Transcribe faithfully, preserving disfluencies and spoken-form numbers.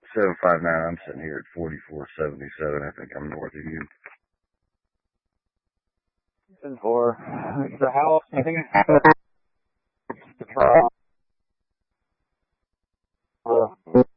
seven five nine. I'm sitting here at forty-four seventy-seven. I think I'm north of you. ten four. The house, I think it's the